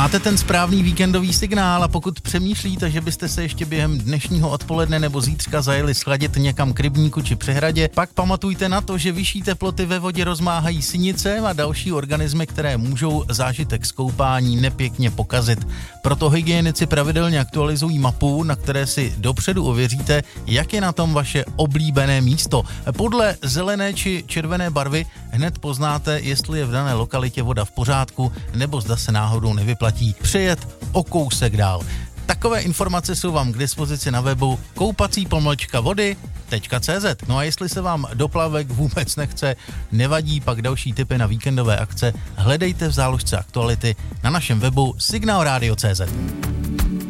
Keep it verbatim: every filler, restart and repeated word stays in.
Máte ten správný víkendový signál a pokud přemýšlíte, že byste se ještě během dnešního odpoledne nebo zítřka zajeli schladit někam k rybníku či přehradě, pak pamatujte na to, že vyšší teploty ve vodě rozmáhají sinice a další organismy, které můžou zážitek z koupání nepěkně pokazit. Proto hygienici pravidelně aktualizují mapu, na které si dopředu ověříte, jak je na tom vaše oblíbené místo. Podle zelené či červené barvy hned poznáte, jestli je v dané lokalitě voda v pořádku, nebo zda se náhodou nevyplatí přejet o kousek dál. Takové informace jsou vám k dispozici na webu koupací pomlčka vody tečka cé zet. No a jestli se vám do plavek vůbec nechce, nevadí, pak další tipy na víkendové akce hledejte v záložce aktuality na našem webu signál radio tečka cé zet.